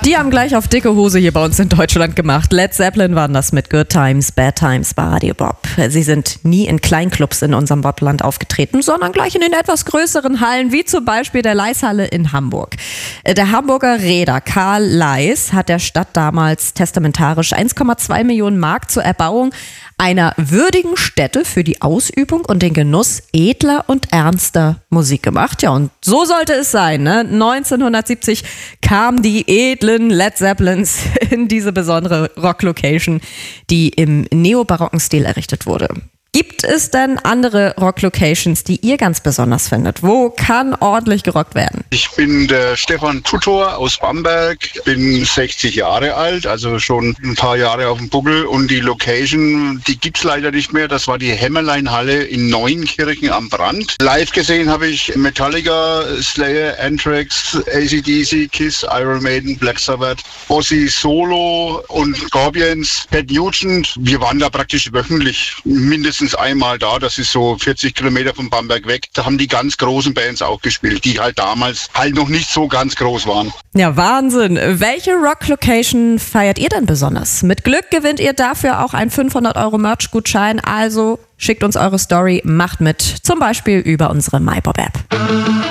Die haben gleich auf dicke Hose hier bei uns in Deutschland gemacht. Led Zeppelin waren das mit Good Times, Bad Times bei Radio Bob. Sie sind nie in Kleinclubs in unserem Bobland aufgetreten, sondern gleich in den etwas größeren Hallen, wie zum Beispiel der Leishalle in Hamburg. Der Hamburger Reeder Karl Leis hat der Stadt damals testamentarisch 1,2 Millionen Mark zur Erbauung einer würdigen Stätte für die Ausübung und den Genuss edler und ernster Musik gemacht. Ja, und so sollte es sein, ne? 1970 kamen die edlen Led Zeppelins in diese besondere Rock-Location, die im neobarocken Stil errichtet wurde. Gibt es denn andere Rock-Locations, die ihr ganz besonders findet? Wo kann ordentlich gerockt werden? Ich bin der Stefan Tutor aus Bamberg, bin 60 Jahre alt, also schon ein paar Jahre auf dem Buckel. Und die Location, die gibt's leider nicht mehr. Das war die Hämmerlein-Halle in Neunkirchen am Brand. Live gesehen habe ich Metallica, Slayer, Anthrax, AC/DC, Kiss, Iron Maiden, Black Sabbath, Ozzy Solo und Scorpions, Ted Nugent. Wir waren da praktisch wöchentlich mindestens einmal da, das ist so 40 Kilometer von Bamberg weg. Da haben die ganz großen Bands auch gespielt, die halt damals halt noch nicht so ganz groß waren. Ja, Wahnsinn. Welche Rock-Location feiert ihr denn besonders? Mit Glück gewinnt ihr dafür auch einen 500 € Merch-Gutschein. Also schickt uns eure Story, macht mit, zum Beispiel über unsere MyBob-App.